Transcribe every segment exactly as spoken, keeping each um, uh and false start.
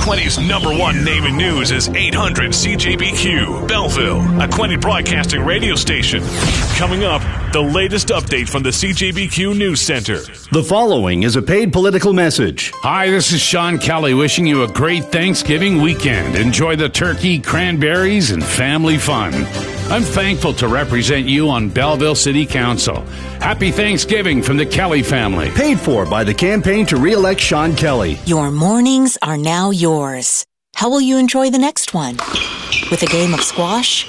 Quinny's number one name in news is eight hundred C J B Q, Belleville, a Quinny broadcasting radio station. Coming up, the latest update from the C J B Q News Center. The following is a paid political message. Hi, this is Sean Kelly wishing you a great Thanksgiving weekend. Enjoy the turkey, cranberries, and family fun. I'm thankful to represent you on Belleville City Council. Happy Thanksgiving from the Kelly family. Paid for by the campaign to re-elect Sean Kelly. Your mornings are now yours. How will you enjoy the next one? With a game of squash?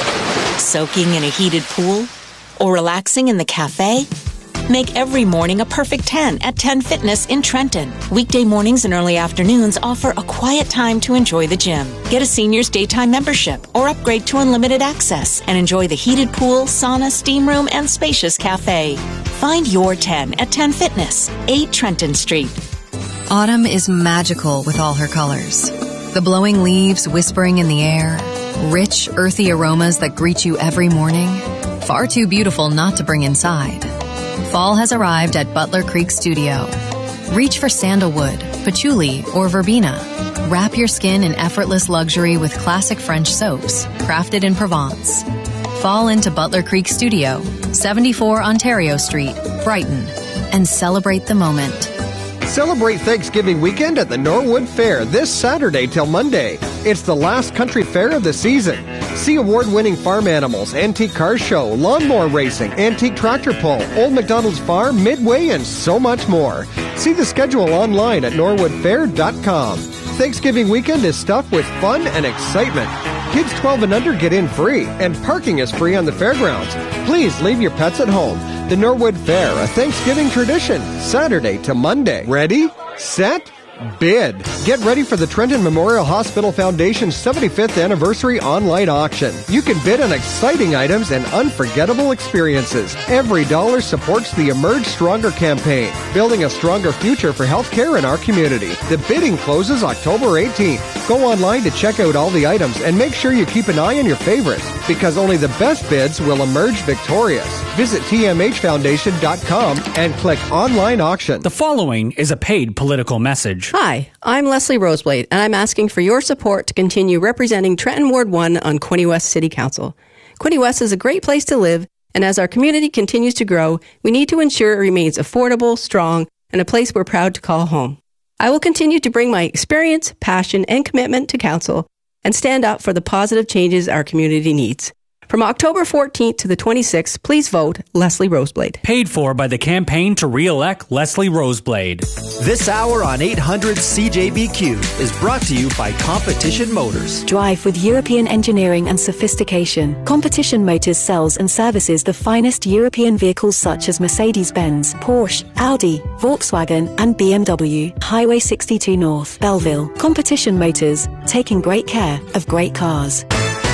Soaking in a heated pool? Or relaxing in the cafe? Make every morning a perfect ten at ten Fitness in Trenton. Weekday mornings and early afternoons offer a quiet time to enjoy the gym. Get a senior's daytime membership or upgrade to unlimited access and enjoy the heated pool, sauna, steam room, and spacious cafe. Find your ten at ten Fitness, eight Trenton Street. Autumn is magical with all her colors. The blowing leaves whispering in the air, rich, earthy aromas that greet you every morning. Far too beautiful not to bring inside. Fall has arrived at Butler Creek Studio. Reach for sandalwood, patchouli, or verbena. Wrap your skin in effortless luxury with classic French soaps, crafted in Provence. Fall into Butler Creek Studio, seventy-four Ontario Street, Brighton, and celebrate the moment. Celebrate Thanksgiving weekend at the Norwood Fair this Saturday till Monday. It's the last country fair of the season. See award-winning farm animals, antique car show, lawnmower racing, antique tractor pull, Old MacDonald's Farm, Midway, and so much more. See the schedule online at norwood fair dot com. Thanksgiving weekend is stuffed with fun and excitement. Kids twelve and under get in free, and parking is free on the fairgrounds. Please leave your pets at home. The Norwood Fair, a Thanksgiving tradition, Saturday to Monday. Ready, set, bid. Get ready for the Trenton Memorial Hospital Foundation's seventy-fifth anniversary online auction. You can bid on exciting items and unforgettable experiences. Every dollar supports the Emerge Stronger campaign, building a stronger future for healthcare in our community. The bidding closes October eighteenth. Go online to check out all the items and make sure you keep an eye on your favorites, because only the best bids will emerge victorious. Visit T M H foundation dot com and click online auction. The following is a paid political message. Hi, I'm Leslie Roseblade, and I'm asking for your support to continue representing Trenton Ward one on Quinny West City Council. Quinny West is a great place to live, and as our community continues to grow, we need to ensure it remains affordable, strong, and a place we're proud to call home. I will continue to bring my experience, passion, and commitment to council and stand up for the positive changes our community needs. From October fourteenth to the twenty-sixth, please vote Leslie Roseblade. Paid for by the campaign to re-elect Leslie Roseblade. This hour on eight hundred C J B Q is brought to you by Competition Motors. Drive with European engineering and sophistication. Competition Motors sells and services the finest European vehicles such as Mercedes-Benz, Porsche, Audi, Volkswagen, and B M W. Highway sixty-two North, Belleville. Competition Motors, taking great care of great cars.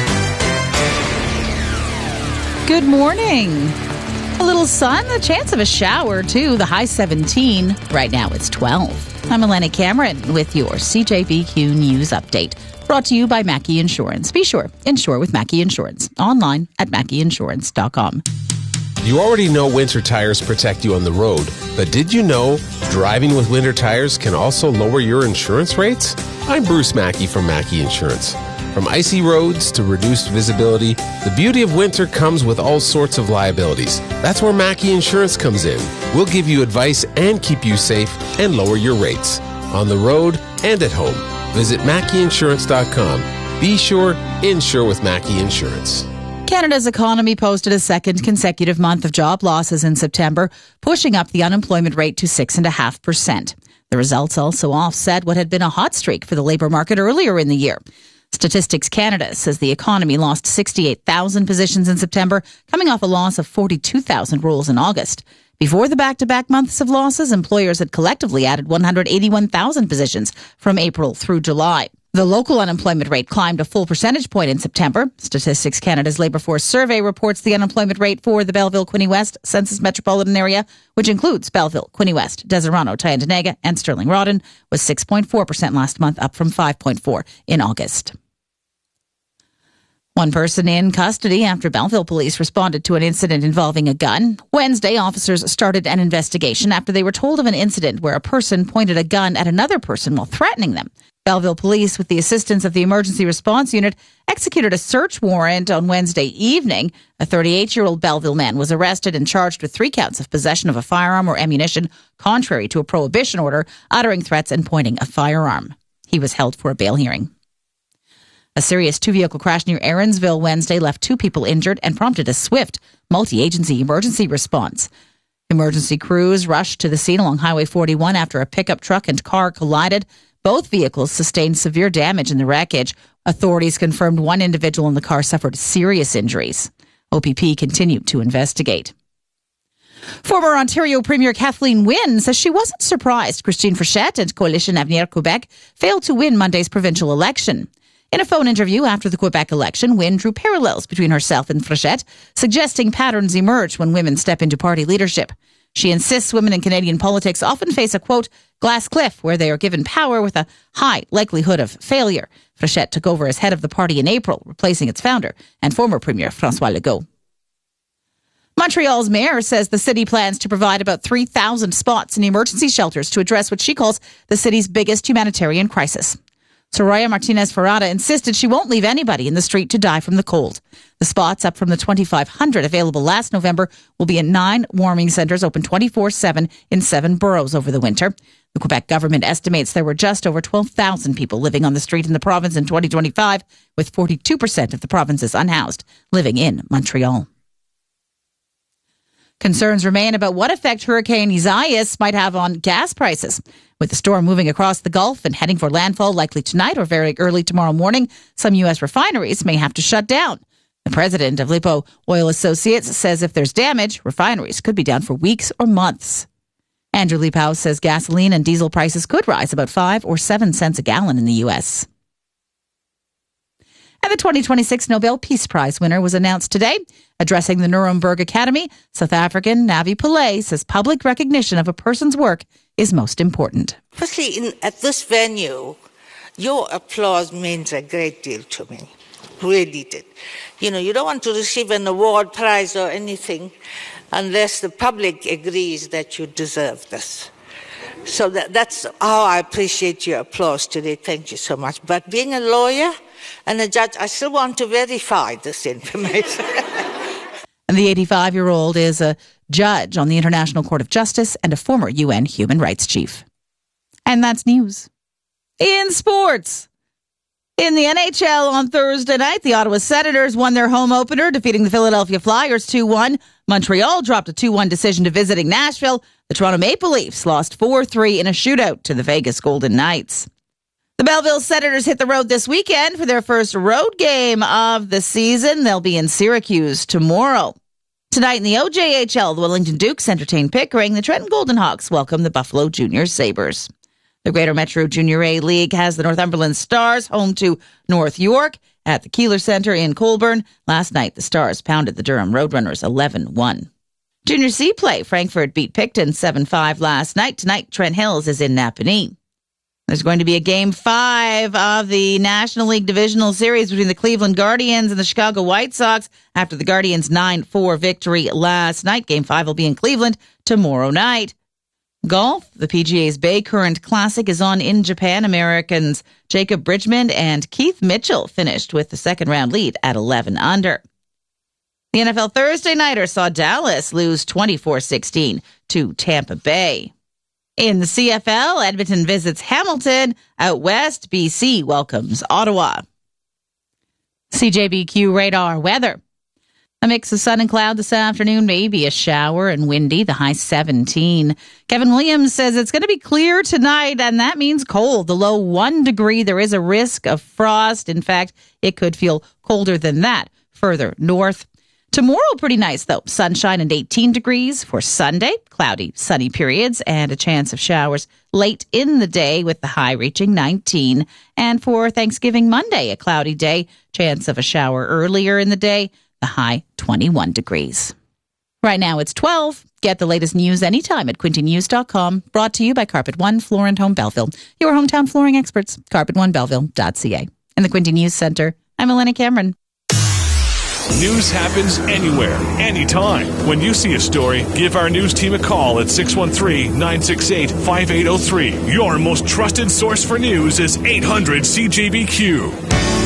Good morning. A little sun, a chance of a shower, too. The high seventeen. Right now it's twelve. I'm Elena Cameron with your C J B Q News Update. Brought to you by Mackey Insurance. Be sure, insure with Mackey Insurance. Online at mackey insurance dot com. You already know winter tires protect you on the road, but did you know driving with winter tires can also lower your insurance rates? I'm Bruce Mackey from Mackey Insurance. From icy roads to reduced visibility, the beauty of winter comes with all sorts of liabilities. That's where Mackey Insurance comes in. We'll give you advice and keep you safe and lower your rates on the road and at home. Visit mackey insurance dot com. Be sure, insure with Mackey Insurance. Canada's economy posted a second consecutive month of job losses in September, pushing up the unemployment rate to six point five percent. The results also offset what had been a hot streak for the labour market earlier in the year. Statistics Canada says the economy lost sixty-eight thousand positions in September, coming off a loss of forty-two thousand roles in August. Before the back-to-back months of losses, employers had collectively added one hundred eighty-one thousand positions from April through July. The local unemployment rate climbed a full percentage point in September. Statistics Canada's Labour Force Survey reports the unemployment rate for the Belleville-Quinny West Census Metropolitan Area, which includes Belleville, Quinny West, Deserano, Tyendinaga, and Stirling-Rawdon, was six point four percent last month, up from five point four percent in August. One person in custody after Belleville police responded to an incident involving a gun. Wednesday, officers started an investigation after they were told of an incident where a person pointed a gun at another person while threatening them. Belleville police, with the assistance of the Emergency Response Unit, executed a search warrant on Wednesday evening. A thirty-eight-year-old Belleville man was arrested and charged with three counts of possession of a firearm or ammunition contrary to a prohibition order, uttering threats and pointing a firearm. He was held for a bail hearing. A serious two-vehicle crash near Aaronsville Wednesday left two people injured and prompted a swift multi-agency emergency response. Emergency crews rushed to the scene along Highway forty-one after a pickup truck and car collided. Both vehicles sustained severe damage in the wreckage. Authorities confirmed one individual in the car suffered serious injuries. O P P continued to investigate. Former Ontario Premier Kathleen Wynne says she wasn't surprised Christine Frechette and Coalition Avenir Quebec failed to win Monday's provincial election. In a phone interview after the Quebec election, Wynne drew parallels between herself and Frechette, suggesting patterns emerge when women step into party leadership. She insists women in Canadian politics often face a, quote, glass cliff where they are given power with a high likelihood of failure. Frechette took over as head of the party in April, replacing its founder and former Premier François Legault. Montreal's mayor says the city plans to provide about three thousand spots in emergency shelters to address what she calls the city's biggest humanitarian crisis. Soraya Martinez-Ferrada insisted she won't leave anybody in the street to die from the cold. The spots, up from the twenty-five hundred available last November, will be in nine warming centres open twenty-four seven in seven boroughs over the winter. The Quebec government estimates there were just over twelve thousand people living on the street in the province in twenty twenty-five, with forty-two percent of the province's unhoused living in Montreal. Concerns remain about what effect Hurricane Isaias might have on gas prices. With the storm moving across the Gulf and heading for landfall likely tonight or very early tomorrow morning, some U S refineries may have to shut down. The president of Lipo Oil Associates says if there's damage, refineries could be down for weeks or months. Andrew Lipow says gasoline and diesel prices could rise about five or seven cents a gallon in the U S. And the twenty twenty-six Nobel Peace Prize winner was announced today. Addressing the Nuremberg Academy, South African Navi Pillay says public recognition of a person's work is most important. Firstly, in, at this venue, your applause means a great deal to me. Really did. You know, you don't want to receive an award, prize, or anything unless the public agrees that you deserve this. So that, that's how I appreciate your applause today. Thank you so much. But being a lawyer and a judge, I still want to verify this information. And the eighty-five-year-old is a judge on the International Court of Justice and a former U N human rights chief. And that's news. In sports, in the N H L on Thursday night, the Ottawa Senators won their home opener, defeating the Philadelphia Flyers two one. Montreal dropped a two one decision to visiting Nashville. The Toronto Maple Leafs lost four three in a shootout to the Vegas Golden Knights. The Belleville Senators hit the road this weekend for their first road game of the season. They'll be in Syracuse tomorrow. Tonight in the O J H L, the Wellington Dukes entertain Pickering. The Trenton Golden Hawks welcome the Buffalo Junior Sabres. The Greater Metro Junior A League has the Northumberland Stars home to North York at the Keeler Centre in Colborne. Last night, the Stars pounded the Durham Roadrunners eleven one. Junior C play, Frankfurt beat Picton seven five last night. Tonight, Trent Hills is in Napanee. There's going to be a Game five of the National League Divisional Series between the Cleveland Guardians and the Chicago White Sox after the Guardians' nine four victory last night. Game five will be in Cleveland tomorrow night. Golf, the P G A's Bay Current Classic is on in Japan. Americans Jacob Bridgman and Keith Mitchell finished with the second round lead at eleven under. The N F L Thursday Nighter saw Dallas lose twenty-four sixteen to Tampa Bay. In the C F L, Edmonton visits Hamilton. Out west, B C welcomes Ottawa. C J B Q radar weather. A mix of sun and cloud this afternoon, maybe a shower and windy, the high seventeen. Kevin Williams says it's going to be clear tonight, and that means cold. The low one degree. There is a risk of frost. In fact, it could feel colder than that further north. Tomorrow, pretty nice, though. Sunshine and eighteen degrees. For Sunday, cloudy, sunny periods and a chance of showers late in the day with the high reaching nineteen. And for Thanksgiving Monday, a cloudy day, chance of a shower earlier in the day, the high twenty-one degrees. Right now, it's twelve. Get the latest news anytime at quinte news dot com. Brought to you by Carpet One Floor and Home Belleville, your hometown flooring experts. carpet one belleville dot c a. In the Quinte News Center, I'm Elena Cameron. News happens anywhere, anytime. When you see a story, give our news team a call at six one three, nine six eight, five eight zero three. Your most trusted source for news is eight hundred C J B Q.